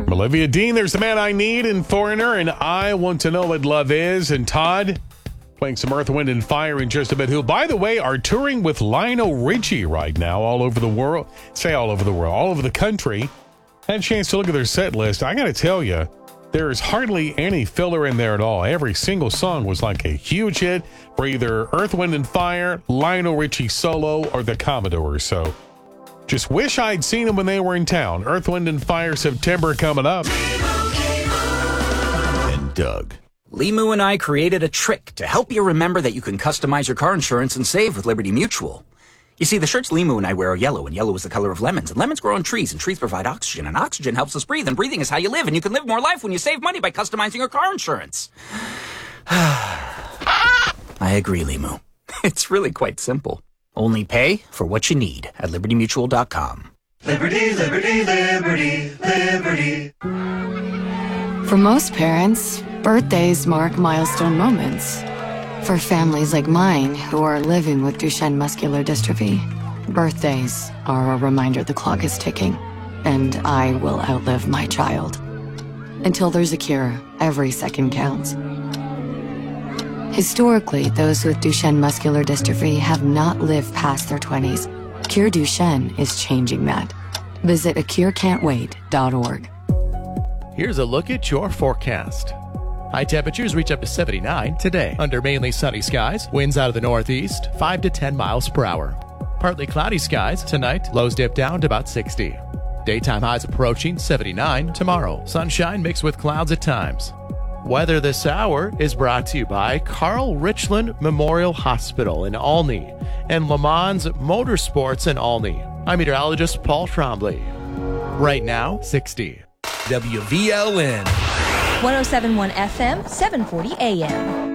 Olivia Dean, There's the Man I Need, and Foreigner, and I Want to Know What Love Is. And Todd playing some Earth, Wind, and Fire in just a bit, who, by the way, are touring with Lionel Richie right now all over the world. All over the country. Had a chance to look at their set list. I got to tell you, there is hardly any filler in there at all. Every single song was like a huge hit for either Earth, Wind, and Fire, Lionel Richie solo, or the Commodores. So just wish I'd seen them when they were in town. Earth, Wind, and Fire, September coming up. And Doug. Limu and I created a trick to help you remember that you can customize your car insurance and save with Liberty Mutual. You see, the shirts Limu and I wear are yellow, and yellow is the color of lemons, and lemons grow on trees, and trees provide oxygen, and oxygen helps us breathe, and breathing is how you live, and you can live more life when you save money by customizing your car insurance. I agree, Limu. It's really quite simple. Only pay for what you need at LibertyMutual.com. Liberty, liberty, liberty, liberty. For most parents, birthdays mark milestone moments. For families like mine who are living with Duchenne muscular dystrophy, birthdays are a reminder the clock is ticking, and I will outlive my child. Until there's a cure, every second counts. Historically, those with Duchenne muscular dystrophy have not lived past their 20s. Cure Duchenne is changing that. Visit acurecan'twait.org. Here's a look at your forecast. High temperatures reach up to 79 today. Under mainly sunny skies, winds out of the northeast, 5 to 10 miles per hour. Partly cloudy skies tonight, lows dip down to about 60. Daytime highs approaching 79 tomorrow. Sunshine mixed with clouds at times. Weather this hour is brought to you by Carl Richland Memorial Hospital in Olney and Le Mans Motorsports in Olney. I'm meteorologist Paul Trombley. Right now, 60. WVLN. 107.1 FM, 740 AM.